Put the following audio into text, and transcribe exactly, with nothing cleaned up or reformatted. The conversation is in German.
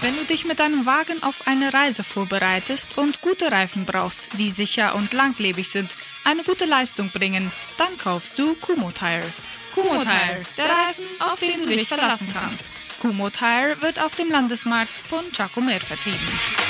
Wenn du dich mit deinem Wagen auf eine Reise vorbereitest und gute Reifen brauchst, die sicher und langlebig sind, eine gute Leistung bringen, dann kaufst du Kumho Tire. Kumho Tire, der Reifen, auf den du dich verlassen kannst. Kumho Tire wird auf dem Landesmarkt von Jacommer vertrieben.